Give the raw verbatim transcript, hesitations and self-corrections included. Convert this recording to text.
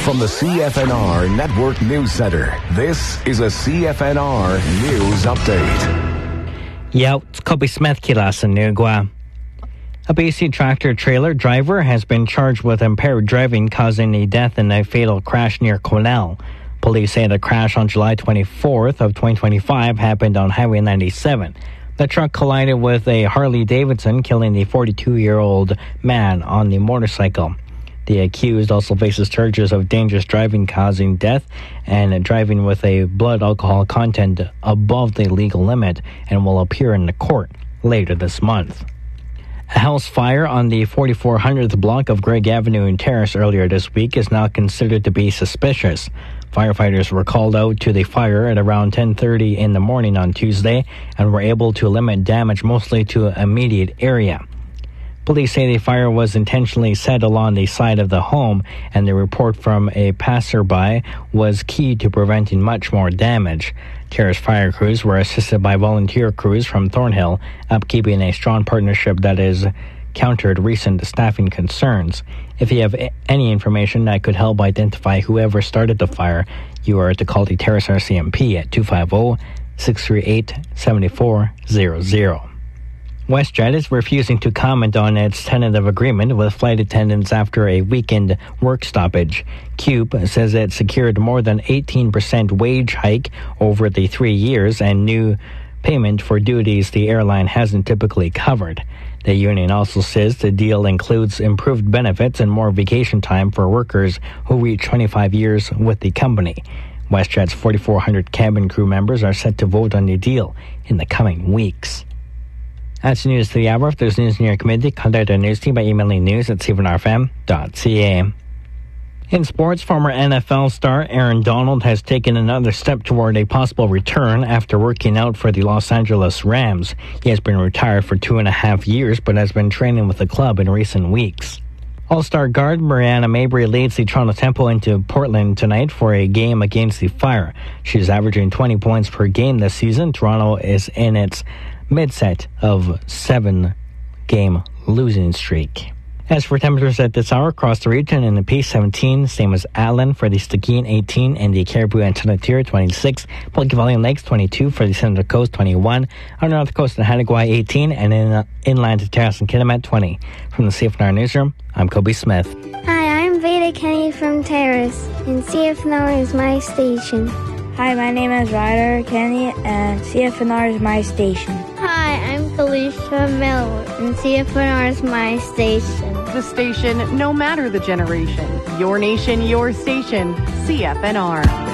From the C F N R Network News Center, this is a C F N R News Update. Yeah, it's Kobe Smith kila sa Nugwa. A B C tractor-trailer driver has been charged with impaired driving, causing a death in a fatal crash near Cornell. Police say the crash on July twenty-fourth of twenty twenty-five happened on Highway ninety-seven. The truck collided with a Harley-Davidson, killing the forty-two-year-old man on the motorcycle. The accused also faces charges of dangerous driving causing death and driving with a blood alcohol content above the legal limit and will appear in the court later this month. A house fire on the forty-four hundredth block of Gregg Avenue and Terrace earlier this week is now considered to be suspicious. Firefighters were called out to the fire at around ten thirty in the morning on Tuesday and were able to limit damage mostly to an immediate area. Police say the fire was intentionally set along the side of the home, and the report from a passerby was key to preventing much more damage. Terrace fire crews were assisted by volunteer crews from Thornhill, upkeeping a strong partnership that has countered recent staffing concerns. If you have any information that could help identify whoever started the fire, you are to call the Terrace R C M P at two five zero, six three eight, seven four zero zero. WestJet is refusing to comment on its tentative agreement with flight attendants after a weekend work stoppage. Cube says it secured more than eighteen percent wage hike over the three years and new payment for duties the airline hasn't typically covered. The union also says the deal includes improved benefits and more vacation time for workers who reach twenty-five years with the company. WestJet's forty-four hundred cabin crew members are set to vote on the deal in the coming weeks. That's news to the hour. If there's news in your community, contact our news team by emailing news at c f n r f m dot c a. In sports, former N F L star Aaron Donald has taken another step toward a possible return after working out for the Los Angeles Rams. He has been retired for two and a half years, but has been training with the club in recent weeks. All-star guard Mariana Mabry leads the Toronto Temple into Portland tonight for a game against the Fire. She's averaging twenty points per game this season. Toronto is in its mid-set of seven-game losing streak. As for temperatures at this hour across the region, in the Peace seventeen, same as Allen for the Stikine eighteen, and the Caribou and Tunnetier twenty-six, Pelican Valley and Lakes twenty-two, for the Central Coast twenty-one, on the North Coast and Haligwai eighteen, and in uh, inland to Terrace and Kitimat twenty. From the C F N R Newsroom, I'm Kobe Smith. Hi, I'm Veda Kenny from Terrace, and C F N R is my station. Hi, my name is Ryder Kenny, and C F N R is my station. Hi, I'm Kalisha Miller, and C F N R is my station. The station, no matter the generation. Your nation, your station. C F N R.